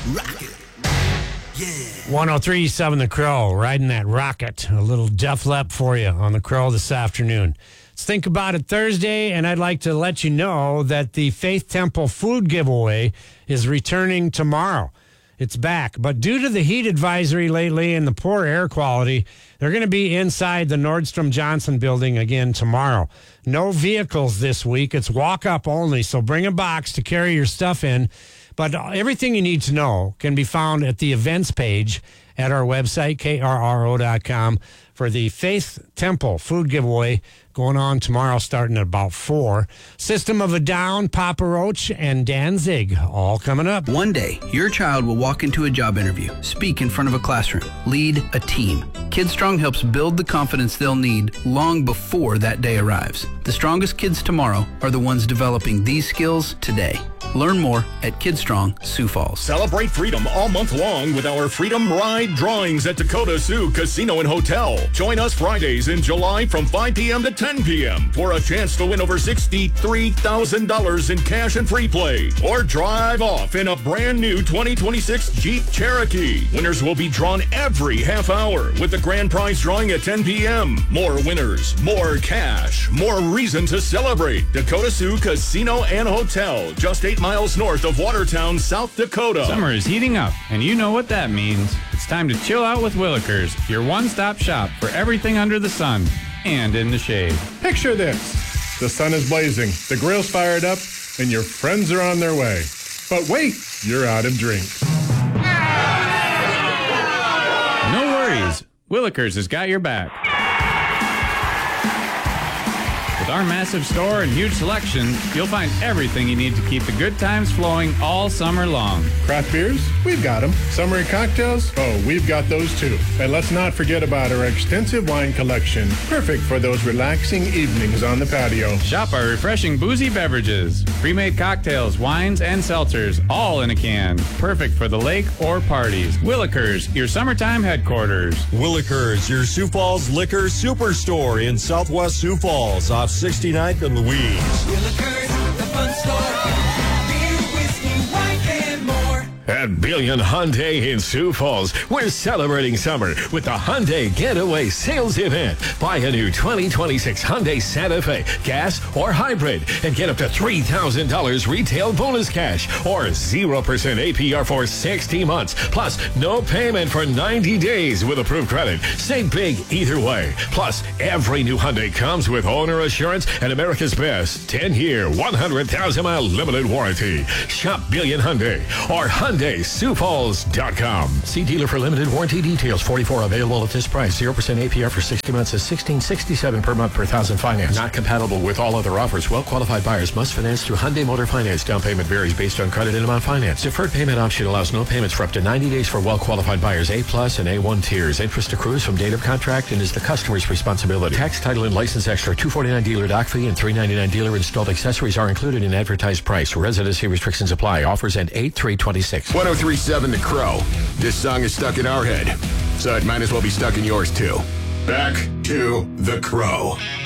Rock it. Yeah. 103.7 The Crow, riding that rocket. A little Def Leppard for you on The Crow this afternoon. Let's think about it Thursday, and I'd like to let you know that the Faith Temple food giveaway is returning tomorrow. It's back, but due to the heat advisory lately and the poor air quality, they're going to be inside the Nordstrom Johnson building again tomorrow. No vehicles this week. It's walk-up only, so bring a box to carry your stuff in. But everything you need to know can be found at the events page at our website, krro.com, for the Faith Temple food giveaway going on tomorrow starting at about 4. System of a Down, Papa Roach, and Danzig all coming up. One day, your child will walk into a job interview, speak in front of a classroom, lead a team. KidStrong helps build the confidence they'll need long before that day arrives. The strongest kids tomorrow are the ones developing these skills today. Learn more at KidStrong Sioux Falls. Celebrate freedom all month long with our Freedom Ride drawings at Dakota Sioux Casino and Hotel. Join us Fridays in July from 5 p.m. to 10 p.m. for a chance to win over $63,000 in cash and free play. Or drive off in a brand new 2026 Jeep Cherokee. Winners will be drawn every half hour with the grand prize drawing at 10 p.m. More winners, more cash, more reason to celebrate. Dakota Sioux Casino and Hotel, just 8 miles north of Watertown, South Dakota. Summer is heating up, and you know what that means. It's time to chill out with Willikers, your one-stop shop for everything under the sun and in the shade. Picture this. The sun is blazing, the grill's fired up, and your friends are on their way. But wait, you're out of drinks. No worries. Willikers has got your back. With our massive store and huge selection, you'll find everything you need to keep the good times flowing all summer long. Craft beers? We've got them. Summery cocktails? Oh, we've got those too. And let's not forget about our extensive wine collection. Perfect for those relaxing evenings on the patio. Shop our refreshing boozy beverages. Pre-made cocktails, wines, and seltzers, all in a can. Perfect for the lake or parties. Willikers, your summertime headquarters. Willikers, your Sioux Falls liquor superstore in Southwest Sioux Falls off 69th and Louise. Willikers, the fun store. Beer, whiskey, wine, and more. At Billion Hyundai in Sioux Falls, we're celebrating summer with the Hyundai Getaway Sales Event. Buy a new 2026 Hyundai Santa Fe, gas or hybrid, and get up to $3,000 retail bonus cash or 0% APR for 60 months. Plus, no payment for 90 days with approved credit. Save big either way. Plus, every new Hyundai comes with owner assurance and America's best 10-year, 100,000-mile limited warranty. Shop Billion Hyundai or HyundaiSiouxFalls.com. See dealer for limited warranty details. 44 available at this price. 0% APR for 60 months is $16.67 per month per thousand finance. Not compatible with all other offers. Well-qualified buyers must finance through Hyundai Motor Finance. Down payment varies based on credit and amount financed. Deferred payment option allows no payments for up to 90 days for well-qualified buyers. A-plus and A1 tiers. Interest accrues from date of contract and is the customer's responsibility. Tax, title, and license extra. $249 dealer dock fee and $399 dealer installed accessories are included in advertised price. Residency restrictions apply. Offers end 8/3/26. 103.7 The Crow. This song is stuck in our head, so it might as well be stuck in yours too. Back to The Crow.